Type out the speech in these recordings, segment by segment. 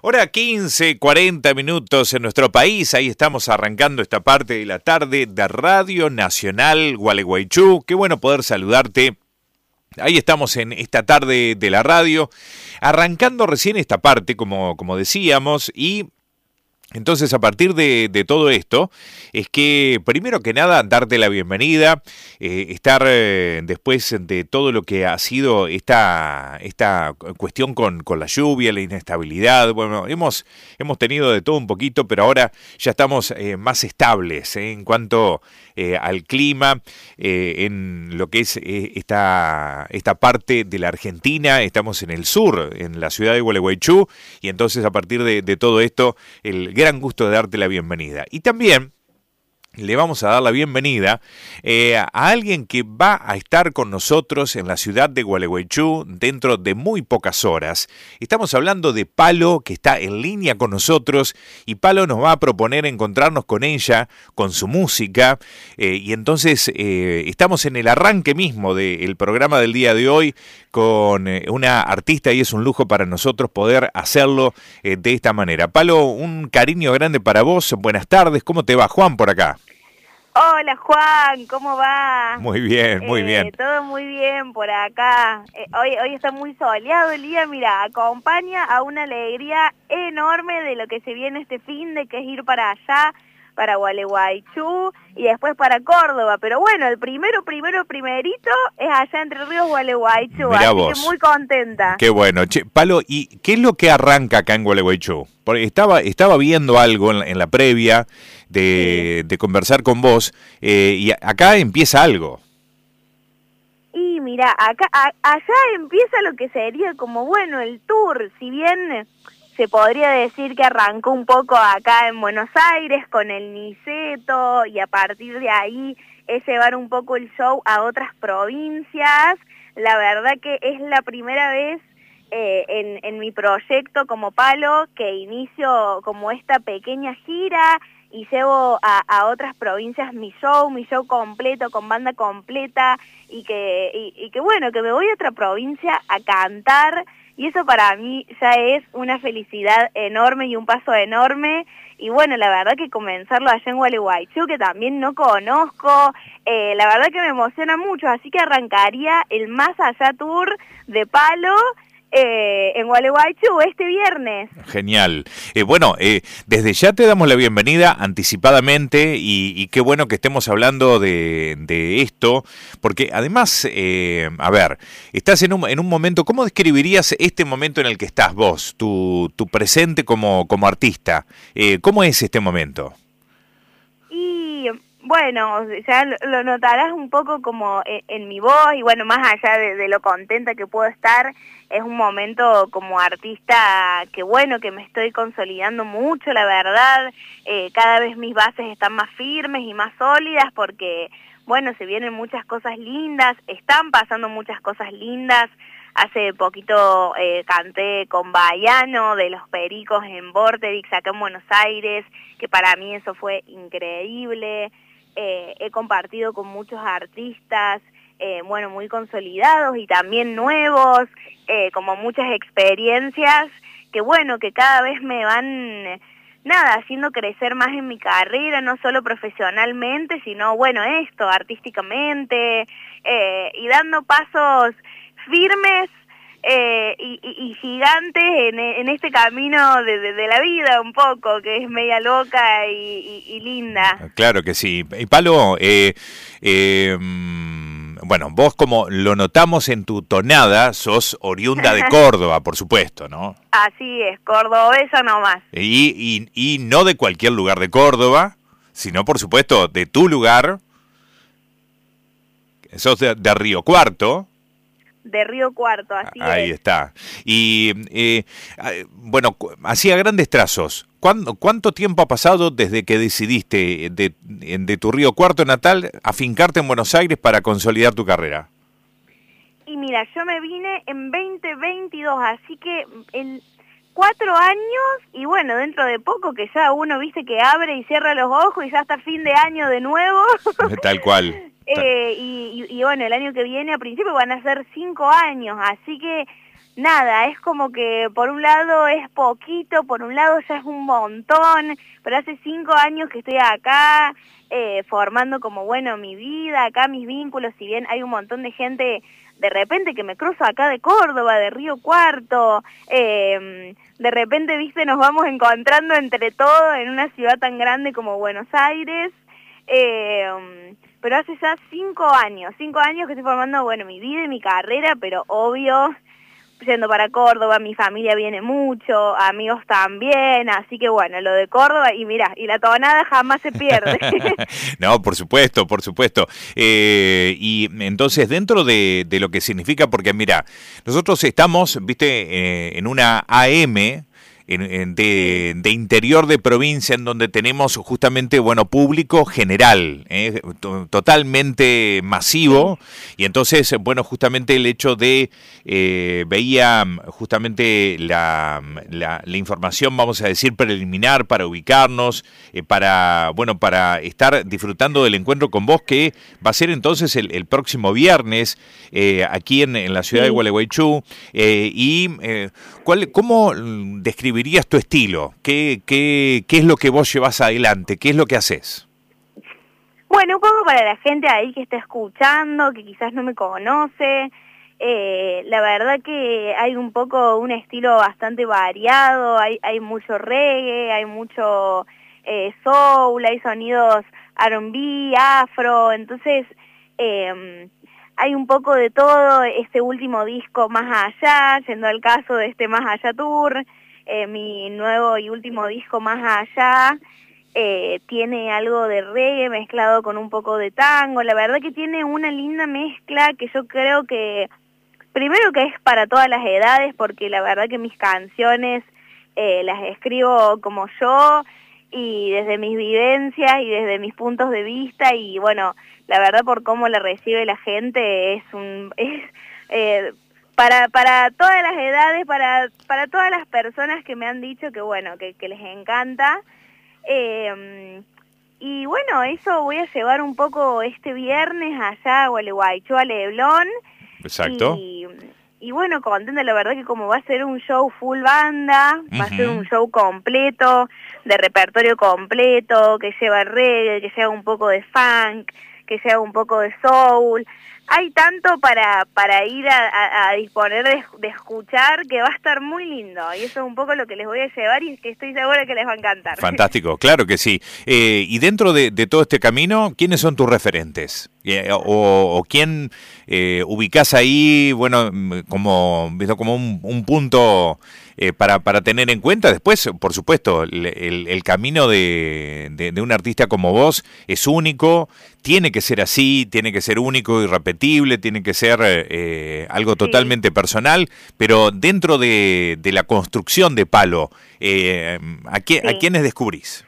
Hora 15, 40 minutos en nuestro país. Ahí estamos arrancando esta parte de la tarde de Radio Nacional Gualeguaychú. Qué bueno poder saludarte. Ahí estamos en esta tarde de la radio, arrancando recién esta parte, como decíamos, y entonces a partir de todo esto, es que primero que nada darte la bienvenida, estar después de todo lo que ha sido esta cuestión con la lluvia, la inestabilidad. Bueno, hemos tenido de todo un poquito, pero ahora ya estamos más estables en cuanto al clima, en lo que es esta parte de la Argentina. Estamos en el sur, en la ciudad de Gualeguaychú, y entonces a partir de todo esto, el gran gusto de darte la bienvenida. Y también le vamos a dar la bienvenida a alguien que va a estar con nosotros en la ciudad de Gualeguaychú dentro de muy pocas horas. Estamos hablando de Palo, que está en línea con nosotros, y Palo nos va a proponer encontrarnos con ella, con su música, y entonces estamos en el arranque mismo del programa del día de hoy con una artista, y es un lujo para nosotros poder hacerlo de esta manera. Palo, un cariño grande para vos. Buenas tardes, ¿cómo te va? Juan por acá. Hola Juan, ¿cómo va? Muy bien, muy bien. Todo muy bien por acá. Hoy está muy soleado el día, mira, acompaña a una alegría enorme de lo que se viene este fin de, que es ir para allá, para Gualeguaychú y después para Córdoba. Pero bueno, el primerito es allá Entre Ríos, Gualeguaychú. Mirá así vos. que muy contenta. Qué bueno. Che, Palo, ¿y qué es lo que arranca acá en Gualeguaychú? Porque estaba viendo algo en la previa de conversar con vos, y acá empieza algo. Y mira, allá empieza lo que sería como, bueno, el tour. Si bien se podría decir que arrancó un poco acá en Buenos Aires con el Niceto, y a partir de ahí es llevar un poco el show a otras provincias. La verdad que es la primera vez en mi proyecto como Palo que inicio como esta pequeña gira y llevo a otras provincias mi show completo, con banda completa, y que bueno, que me voy a otra provincia a cantar, y eso para mí ya es una felicidad enorme y un paso enorme. Y bueno, la verdad que comenzarlo allá en Gualeguaychú, que también no conozco, la verdad que me emociona mucho, así que arrancaría el Más Allá Tour de Palo en Gualeguaychú este viernes. Genial. Bueno, desde ya te damos la bienvenida anticipadamente, y qué bueno que estemos hablando de esto, porque además, a ver, estás en un momento. ¿Cómo describirías este momento en el que estás vos, tu presente como artista? ¿Cómo es este momento? Y bueno, ya lo notarás un poco como en mi voz, y bueno, más allá de lo contenta que puedo estar, es un momento como artista que bueno, que me estoy consolidando mucho, la verdad. Cada vez mis bases están más firmes y más sólidas, porque bueno, se vienen muchas cosas lindas, están pasando muchas cosas lindas. Hace poquito canté con Baiano de Los Pericos en Vorterix acá en Buenos Aires, que para mí eso fue increíble. He compartido con muchos artistas, bueno, muy consolidados y también nuevos, como muchas experiencias que bueno, que cada vez me van, haciendo crecer más en mi carrera, no solo profesionalmente, sino bueno, esto, artísticamente, y dando pasos firmes y gigantes en este camino de la vida un poco, que es media loca y linda. Claro que sí. Y Palo, bueno, vos, como lo notamos en tu tonada, sos oriunda de Córdoba, por supuesto, ¿no? Así es, cordobesa nomás. Y no de cualquier lugar de Córdoba, sino por supuesto de tu lugar. Sos de Río Cuarto. De Río Cuarto, así es. Ahí está. Y bueno, así a grandes trazos, ¿cuánto tiempo ha pasado desde que decidiste de tu Río Cuarto natal afincarte en Buenos Aires para consolidar tu carrera? Y mira, yo me vine en 2022, así que en 4 años, y bueno, dentro de poco que ya uno, viste, que abre y cierra los ojos y ya hasta fin de año de nuevo. Tal cual. Y bueno, el año que viene a principio van a ser 5 años, así que nada, es como que por un lado es poquito, por un lado ya es un montón, pero hace 5 años que estoy acá, formando como, bueno, mi vida, acá mis vínculos, si bien hay un montón de gente de repente que me cruzo acá de Córdoba, de Río Cuarto, de repente, viste, nos vamos encontrando entre todos en una ciudad tan grande como Buenos Aires, pero hace ya 5 años que estoy formando, bueno, mi vida y mi carrera, pero obvio, yendo para Córdoba, mi familia viene mucho, amigos también, así que bueno, lo de Córdoba, y mirá, y la tonada jamás se pierde. No, por supuesto, por supuesto. Y entonces, dentro de lo que significa, porque mira, nosotros estamos, viste, en una AM, de interior de provincia, en donde tenemos justamente, bueno, público general, totalmente masivo, y entonces, bueno, justamente el hecho de, veía justamente la información, vamos a decir, preliminar, para ubicarnos, para estar disfrutando del encuentro con vos, que va a ser entonces el próximo viernes, aquí en la ciudad de Gualeguaychú, ¿cómo describirías tu estilo? ¿Qué es lo que vos llevas adelante? ¿Qué es lo que haces? Bueno, un poco para la gente ahí que está escuchando, que quizás no me conoce, la verdad que hay un poco un estilo bastante variado, hay mucho reggae, hay mucho soul, hay sonidos R&B, afro, entonces hay un poco de todo. Este último disco, Más Allá, yendo al caso de este Más Allá Tour, mi nuevo y último disco, Más Allá, tiene algo de reggae mezclado con un poco de tango. La verdad que tiene una linda mezcla que yo creo que, primero que es para todas las edades, porque la verdad que mis canciones las escribo como yo, y desde mis vivencias y desde mis puntos de vista, y bueno, la verdad por cómo la recibe la gente para todas las edades, para todas las personas que me han dicho que bueno, que les encanta. Y bueno, eso voy a llevar un poco este viernes allá a Gualeguaychú, a Leblon. Exacto. Y bueno, contenta, la verdad que como va a ser un show full banda, va a ser un show completo, de repertorio completo, que lleva reggae, que lleva un poco de funk, que lleva un poco de soul. Hay tanto para ir a disponer de escuchar, que va a estar muy lindo, y eso es un poco lo que les voy a llevar, y que estoy segura que les va a encantar. Fantástico, claro que sí. Y dentro de todo este camino, ¿quiénes son tus referentes? ¿O quién ubicás ahí, bueno, como un punto para tener en cuenta? Después, por supuesto, el camino de un artista como vos es único, tiene que ser así, tiene que ser único, irrepetible, tiene que ser algo totalmente personal, pero dentro de la construcción de Palo, ¿a quiénes descubrís?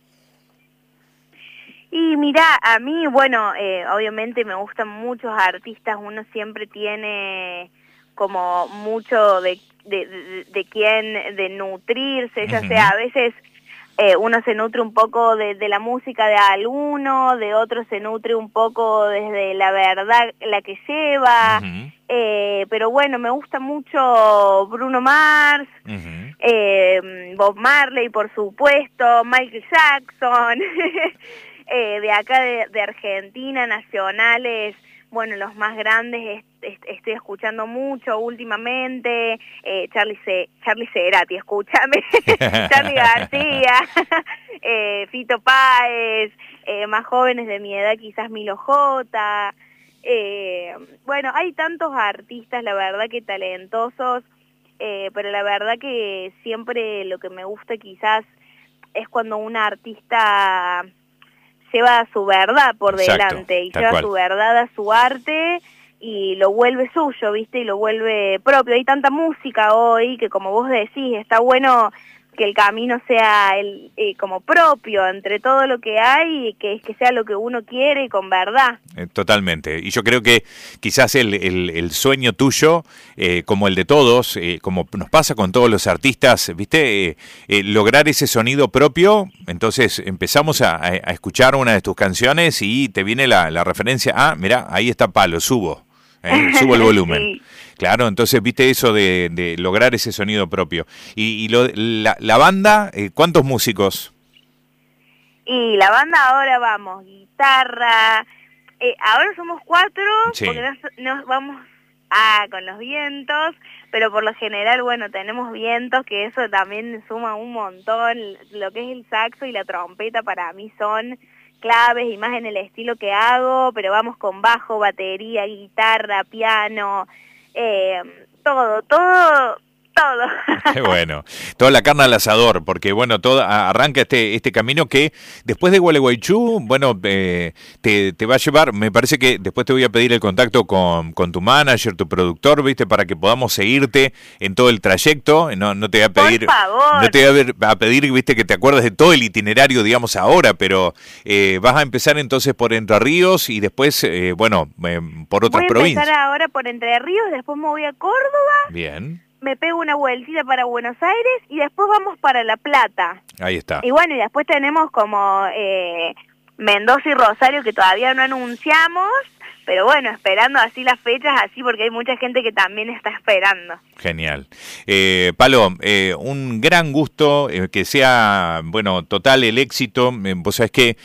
Y mirá, a mí, bueno, obviamente me gustan muchos artistas, uno siempre tiene como mucho de quién, de nutrirse, ya sea a veces uno se nutre un poco de la música de alguno, de otro se nutre un poco desde la verdad la que lleva, pero bueno, me gusta mucho Bruno Mars, Bob Marley, por supuesto, Michael Jackson, de acá de Argentina, nacionales, bueno, los más grandes estoy escuchando mucho últimamente, Charly Cerati, escúchame, Charly García, Fito Páez, más jóvenes de mi edad quizás Milo J. Bueno, hay tantos artistas, la verdad que talentosos, pero la verdad que siempre lo que me gusta quizás es cuando un artista lleva su verdad por delante, y lleva su verdad a su arte y lo vuelve suyo, ¿viste? Y lo vuelve propio. Hay tanta música hoy que, como vos decís, está bueno que el camino sea como propio entre todo lo que hay, y que sea lo que uno quiere y con verdad. Totalmente. Y yo creo que quizás el sueño tuyo, como el de todos, como nos pasa con todos los artistas, ¿viste? Lograr ese sonido propio. Entonces empezamos a escuchar una de tus canciones y te viene la referencia, mirá, ahí está Palo, subo. Subo el volumen. Sí. Claro, entonces viste eso de lograr ese sonido propio. Y la banda, ¿cuántos músicos? Y la banda ahora vamos, guitarra, ahora somos 4, Sí. porque nos vamos con los vientos, pero por lo general, bueno, tenemos vientos, que eso también suma un montón. Lo que es el saxo y la trompeta para mí son claves, y más en el estilo que hago, pero vamos con bajo, batería, guitarra, piano, todo. Qué bueno, toda la carne al asador, porque bueno, arranca este camino que después de Gualeguaychú, bueno, te va a llevar. Me parece que después te voy a pedir el contacto con tu manager, tu productor, viste, para que podamos seguirte en todo el trayecto. No te voy a pedir, por favor, no te voy a pedir, viste, que te acuerdes de todo el itinerario, digamos, ahora, pero vas a empezar entonces por Entre Ríos y después, por otras provincias. Voy a empezar ahora por Entre Ríos, después me voy a Córdoba. Bien. Me pego una vueltita para Buenos Aires y después vamos para La Plata. Ahí está. Y bueno, y después tenemos como Mendoza y Rosario, que todavía no anunciamos, pero bueno, esperando así las fechas, así, porque hay mucha gente que también está esperando. Genial. Palo, un gran gusto, que sea, bueno, total el éxito. Vos sabés que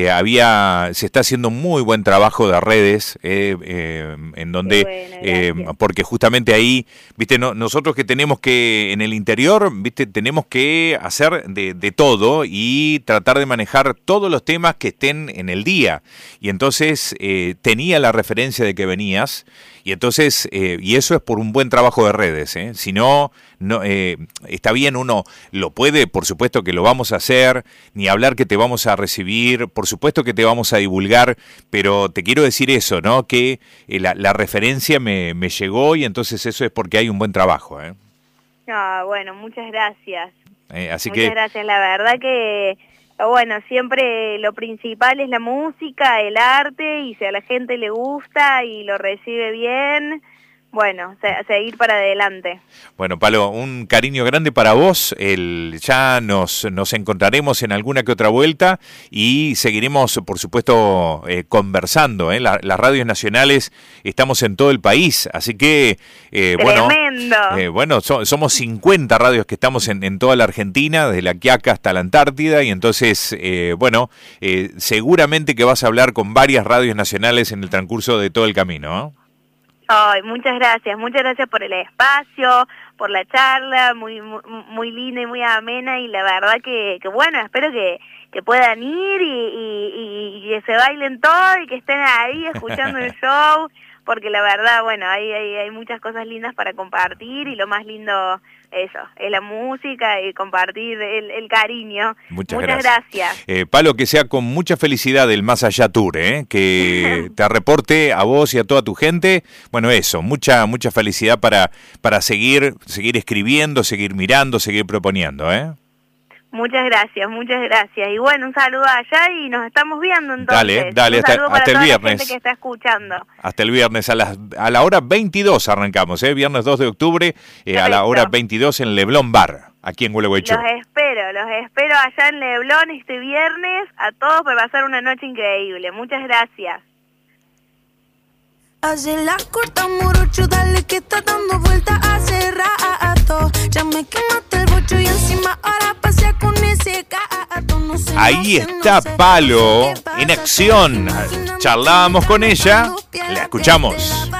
se está haciendo muy buen trabajo de redes, en donde, Bueno, porque justamente ahí, viste, nosotros que tenemos que, en el interior, viste, tenemos que hacer de todo y tratar de manejar todos los temas que estén en el día. Y entonces tenía la referencia de que venías, y entonces, y eso es por un buen trabajo de redes, si no, está bien, uno lo puede, por supuesto que lo vamos a hacer, ni hablar que te vamos a recibir, por supuesto que te vamos a divulgar, pero te quiero decir eso, ¿no? Que la referencia me llegó, y entonces eso es porque hay un buen trabajo, Bueno, muchas gracias. Muchas gracias, la verdad que bueno, siempre lo principal es la música, el arte, y si a la gente le gusta y lo recibe bien, bueno, seguir para adelante. Bueno, Palo, un cariño grande para vos. Ya nos encontraremos en alguna que otra vuelta y seguiremos, por supuesto, conversando. Las radios nacionales estamos en todo el país, así que, ¡Tremendo! Somos 50 radios que estamos en toda la Argentina, desde la Quiaca hasta la Antártida, y entonces, seguramente que vas a hablar con varias radios nacionales en el transcurso de todo el camino, ¿no? Ay, muchas gracias por el espacio, por la charla, muy linda y muy amena, y la verdad que bueno, espero que puedan ir y que se bailen todo y que estén ahí escuchando el show, porque la verdad, bueno, hay muchas cosas lindas para compartir, y lo más lindo eso, es la música y compartir el cariño. Muchas gracias. Palo, que sea con mucha felicidad el Más Allá Tour, que te reporte a vos y a toda tu gente. Bueno, eso, mucha felicidad para seguir escribiendo, seguir mirando, seguir proponiendo, Muchas gracias. Y bueno, un saludo allá y nos estamos viendo entonces. Dale, un saludo hasta el para viernes. la gente que está escuchando. Hasta el viernes a la hora 22 arrancamos, viernes 2 de octubre, a la hora 22 en Leblon Bar, aquí en Gualeguaychú. Los espero allá en Leblon este viernes, a todos, para pasar una noche increíble. Muchas gracias. Hace la corta morocho, dale que está dando vuelta hace rato. Ya me quemaste el bocho y encima ahora pasea con ese gato. No sé, ahí está Palo en acción. Charlábamos con ella, la escuchamos.